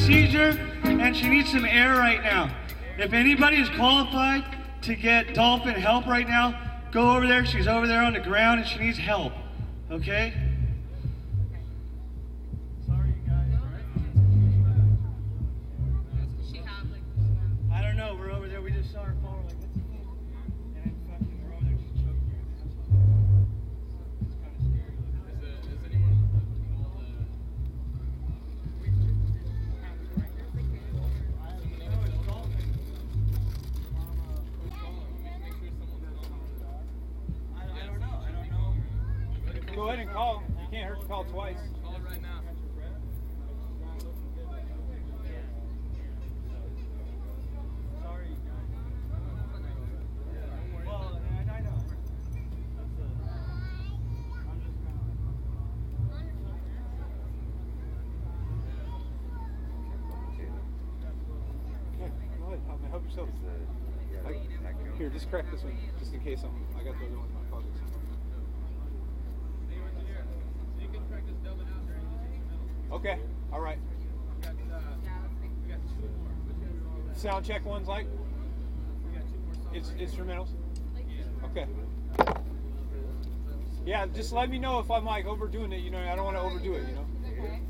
seizure and she needs some air right now. If anybody is qualified to get dolphin help right now, go over there. She's over there on the ground and she needs help. Okay? Sorry, you guys. Does she have like? I don't know. We're over there. We just saw her fall. Like, what's the thing? And then fucking we're over there. She's choking her. It's kind of scary. Is anyone called? I don't know. Go ahead and call. You can't hurt to call twice. Call it right now. Sorry, guys. Well, I know. I'm just kind Go ahead. Help yourself. Here, just crack this one, just in case I got the other one in my pocket somewhere. So you can practice dubbing out during this. Okay. All right. We got 2 more. Sound check one's like? We got 2 more songs. It's instrumentals? Okay. Yeah, just let me know if I'm like overdoing it, you know, I don't want to overdo it, you know?